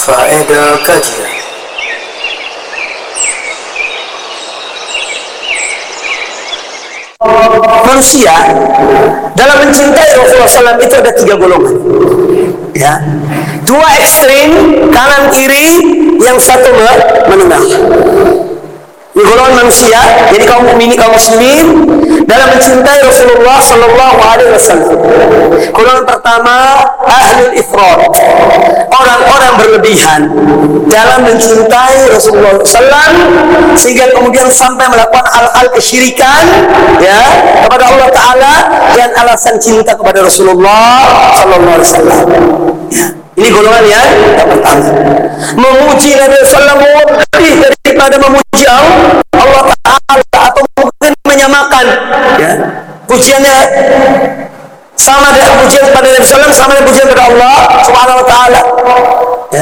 Faedah kajian. Manusia dalam mencintai Rasulullah SAW itu ada 3 golongan, ya, 2 ekstrim kanan kiri, yang satu menengah. Ini golongan manusia, jadi kaum mukminin, kaum muslimin dalam mencintai Rasulullah Sallallahu Alaihi Wasallam. Golongan pertama ahlul ifrat, orang-orang berlebihan dalam mencintai Rasulullah Sallam sehingga kemudian sampai melakukan hal-hal kesyirikan, ya, kepada Allah Taala dan alasan cinta kepada Rasulullah Sallallahu Alaihi Wasallam. Ya. Ini golongan yang pertama. Memuji Nabi Sallallahu Alaihi Wasallam lebih daripada memuji Allah Ta'ala, atau mungkin menyamakan, ya, pujiannya sama dengan pujian kepada Nabi Sallallahu, sama dengan pujian kepada Allah Subhanahu Wa Ta'ala, ya.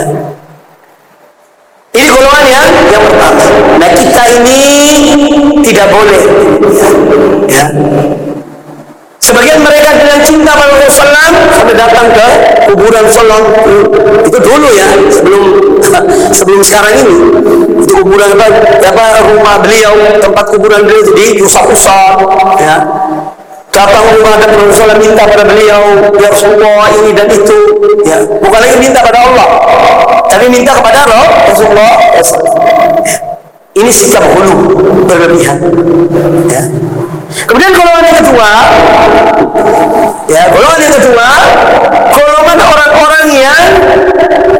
Ini golongan yang pertama. Nah, kita ini tidak boleh, ya. Sebagian mereka dengan cinta pada Rasulullah sampai datang ke kuburan Rasulullah. Itu dulu, ya, sebelum sekarang ini. Itu kuburan rumah beliau, tempat kuburan beliau jadi rusak-rusak, ya. Datang rumah dan Rasulullah minta pada beliau, ya Rasulullah ini dan itu, ya. Bukan lagi minta pada Allah, tapi minta kepada Rasulullah. Ini sikap hulu berlebihan, ya. Kemudian golongan yang kedua, ya, golongan orang-orang yang